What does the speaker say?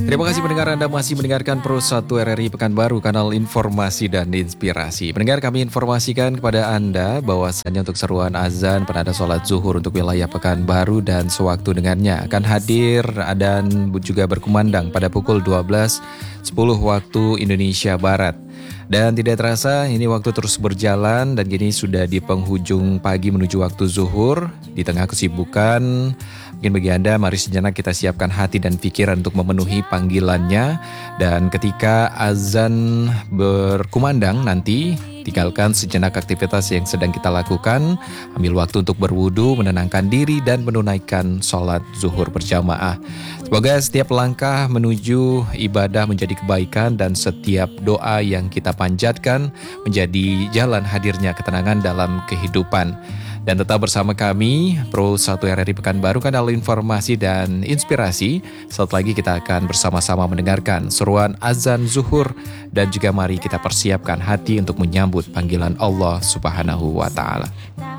Terima kasih pendengar, Anda masih mendengarkan Pro 1 RRI Pekanbaru, kanal informasi dan inspirasi. Pendengar, kami informasikan kepada Anda bahwasannya untuk seruan azan penanda sholat zuhur untuk wilayah Pekanbaru dan sewaktu dengannya akan hadir dan juga berkumandang pada pukul 12.10 waktu Indonesia Barat. Dan tidak terasa ini waktu terus berjalan dan kini sudah di penghujung pagi menuju waktu zuhur. Di tengah kesibukan, mungkin bagi Anda mari sejenak kita siapkan hati dan pikiran untuk memenuhi panggilannya. Dan ketika azan berkumandang nanti, tinggalkan sejenak aktivitas yang sedang kita lakukan. Ambil waktu untuk berwudu, menenangkan diri dan menunaikan sholat zuhur berjamaah. Semoga setiap langkah menuju ibadah menjadi kebaikan dan setiap doa yang kita panjatkan menjadi jalan hadirnya ketenangan dalam kehidupan. Dan tetap bersama kami, Pro 1 RRI Pekanbaru, kanal informasi dan inspirasi. Saat lagi kita akan bersama-sama mendengarkan seruan azan zuhur. Dan juga mari kita persiapkan hati untuk menyambut panggilan Allah Subhanahu wa Ta'ala.